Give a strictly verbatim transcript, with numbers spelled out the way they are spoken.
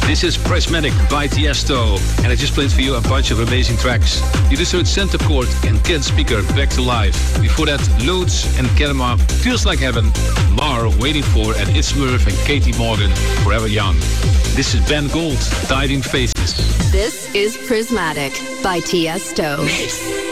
This is Prismatic by Tiesto, and I just played for you a bunch of amazing tracks. You just heard Center Court and Ken Speaker, Back to Life. Before that, Lutz and Kenema, Feels Like Heaven. Mar, Waiting For, and It's Murph and Katie Morgan, Forever Young. This is Ben Gold, Died in Faces. This is Prismatic by Tiesto.